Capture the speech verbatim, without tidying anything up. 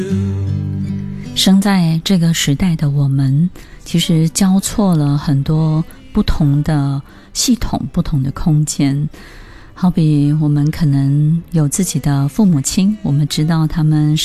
生在这个时代的我们，其实交错了很多不同的系统，不同的空间。好比我们可能有自己的父母亲，我们知道他们